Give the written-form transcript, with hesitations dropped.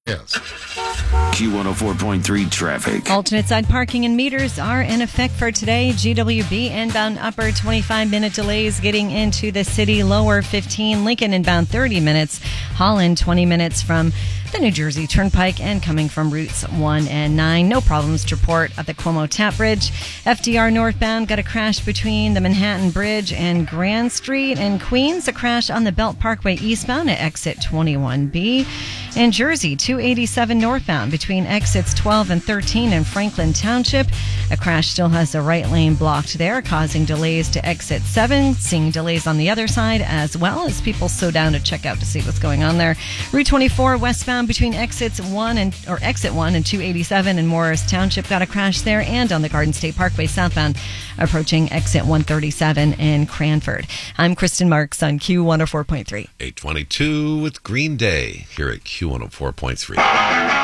Yes. Q104.3 traffic. Alternate side parking and meters are in effect for today. GWB inbound upper 25-minute delays getting into the city, lower 15. Lincoln inbound 30 minutes. Holland 20 minutes from the New Jersey Turnpike and coming from routes 1 and 9. No problems to report at the Cuomo Tap Bridge. FDR northbound got a crash between the Manhattan Bridge and Grand Street. In Queens, a crash on the Belt Parkway eastbound at exit 21B. In Jersey, 287 northbound between exits 12 and 13 in Franklin Township. A crash still has the right lane blocked there, causing delays to exit 7. Seeing delays on the other side as well as people slow down to check out to see what's going on there. Route 24 westbound between exit 1 and 287 in Morris Township got a crash there, and on the Garden State Parkway southbound approaching exit 137 in Cranford. I'm Kristen Marks on Q104.3. 822 with Green Day here at Q104.3.